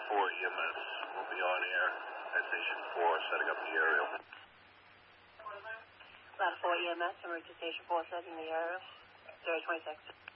4 EMS will be on air at Station 4, setting up the aerial. Class 4 EMS, emergency Station 4, setting the aerial. 026.